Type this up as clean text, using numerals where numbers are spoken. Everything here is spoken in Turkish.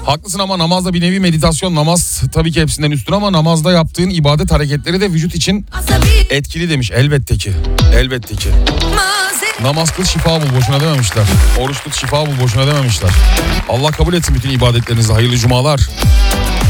Haklısın ama namaz da bir nevi meditasyon. Namaz tabii ki hepsinden üstün ama namazda yaptığın ibadet hareketleri de vücut için etkili demiş. Elbette ki. Elbette ki. Namaz kıl şifa bul, boşuna dememişler. Oruç tut şifa bul, boşuna dememişler. Allah kabul etsin bütün ibadetlerinizi. Hayırlı cumalar.